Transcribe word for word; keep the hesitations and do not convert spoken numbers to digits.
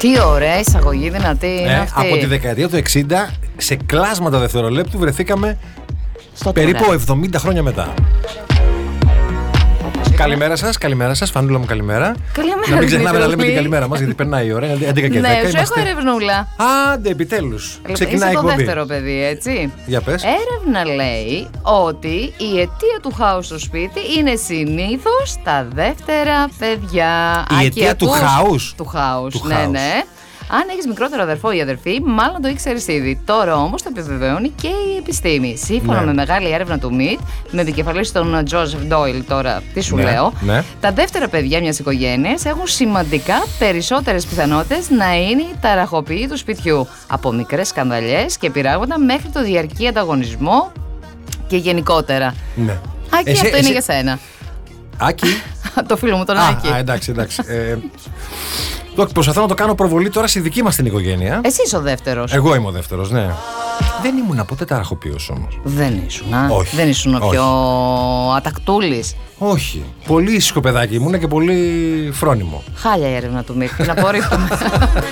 Τι ωραία εισαγωγή, δυνατή είναι Ε, αυτή. από τη δεκαετία του εξήντα, σε κλάσματα δευτερολέπτου, βρεθήκαμε Στο περίπου τώρα. εβδομήντα χρόνια μετά. Καλημέρα σας, καλημέρα σας, Φανούλα μου, καλημέρα. Καλημέρα, Να μην ξεχνάμε να λέμε Δημήτρη. την καλημέρα μας, γιατί περνάει η ώρα. έντεκα και Ναι, δέκα. σου έχω ερευνούλα. Άντε, επιτέλους. Ξεκινάει Είσαι η το εκπομπή. δεύτερο παιδί, έτσι. Για πες. Έρευνα λέει ότι η αιτία του χάους στο σπίτι είναι συνήθως τα δεύτερα παιδιά. Η Άκη, αιτία του ακούς? χάους? Του χάους, Του ναι, χάους. ναι. Αν έχεις μικρότερο αδερφό ή αδερφή, μάλλον το ήξερες ήδη. Τώρα όμως το επιβεβαιώνει και η επιστήμη. Σύμφωνα Ναι. με μεγάλη έρευνα του μιτ, με επικεφαλής τον Τζόζεφ Ντόιλ, τώρα τι σου Ναι, λέω, ναι. τα δεύτερα παιδιά μιας οικογένειας έχουν σημαντικά περισσότερες πιθανότητες να είναι οι ταραχοποιοί του σπιτιού. Από μικρές σκανδαλιές και πειράγματα μέχρι το διαρκή ανταγωνισμό και γενικότερα. Ναι. Άκη, Εσύ- αυτό εσύ- είναι για σένα. Άκη. Το φίλο μου τον Α, Άκη. α, εντάξει, εντάξει. Ε, το- προσπαθώ να το κάνω προβολή τώρα στη δική μας την οικογένεια. Εσύ είσαι ο δεύτερος. Εγώ είμαι ο δεύτερος, ναι. Δεν ήμουν ποτέ ταραχοποιός όμως. Δεν ήσουν, α. Όχι. Δεν ήσουν ο Όχι. πιο ατακτούλης. Όχι. Πολύ ήσυχο παιδάκι ήμουν και πολύ φρόνιμο. Χάλια η έρευνα του μιτ. Την απορρίπτουμε.